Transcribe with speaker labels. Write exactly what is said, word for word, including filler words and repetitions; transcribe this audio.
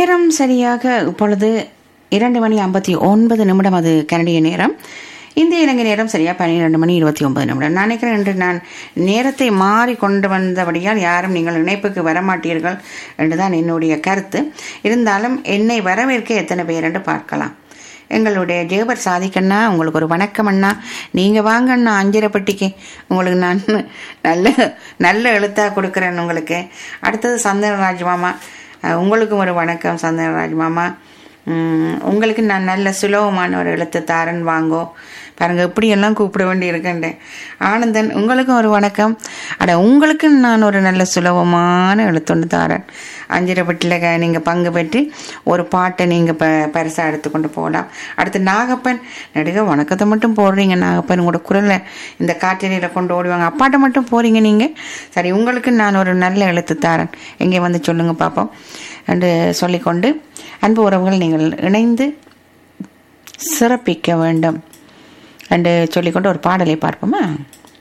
Speaker 1: நேரம் சரியாக இப்பொழுது இரண்டு மணி ஐம்பத்தி ஒன்பது நிமிடம். அது கனடிய நேரம். இந்திய இலங்கை நேரம் சரியாக பன்னிரெண்டு மணி இருபத்தி ஒன்பது நிமிடம். நான் நினைக்கிறேன் என்று நான் நேரத்தை மாறி கொண்டு வந்தபடியால் யாரும் நீங்கள் இணைப்புக்கு வரமாட்டீர்கள் என்றுதான் என்னுடைய கருத்து. இருந்தாலும் என்னை வரவேற்க எத்தனை பேர் என்று பார்க்கலாம். எங்களுடைய ஜேபர் சாதிக்கண்ணா, உங்களுக்கு ஒரு வணக்கம் அண்ணா. நீங்கள் வாங்க அண்ணா அஞ்சிரப்பட்டிக்கு, உங்களுக்கு நான் நல்ல நல்ல எழுத்தாக கொடுக்குறேன் உங்களுக்கு. அடுத்தது சந்தனராஜ் மாமா, உங்களுக்கும் ஒரு வணக்கம் சந்தனராஜ் மாமா. உங்களுக்கு நான் நல்ல சுலபமான ஒரு எழுத்து தாரன் வாங்கோ. பாருங்க இப்படியெல்லாம் கூப்பிட வேண்டி இருக்கேன். ஆனந்தன், உங்களுக்கும் ஒரு வணக்கம். அட உங்களுக்கு நான் ஒரு நல்ல சுலபமான எழுத்தொண்டு தாரன். அஞ்சிரப்பட்டில் நீங்கள் பங்கு பெற்று ஒரு பாட்டை நீங்கள் ப பரிசாக எடுத்துக்கொண்டு போகலாம். அடுத்து நாகப்பன், நடுக வணக்கத்தை மட்டும் போடுறீங்க நாகப்பன். உங்களோட குரலை இந்த காற்றலையில் கொண்டு ஓடுவாங்க. அப்பாட்டை மட்டும் போகிறீங்க நீங்கள். சரி, உங்களுக்கு நான் ஒரு நல்ல எழுத்து தாரன், எங்கே வந்து சொல்லுங்கள் பார்ப்போம் என்று சொல்லிக்கொண்டு, அன்பு உறவுகள் நீங்கள் இணைந்து சிறப்பிக்க வேண்டும் என்று சொல்லிக்கொண்டு ஒரு பாடலை பார்ப்போமா.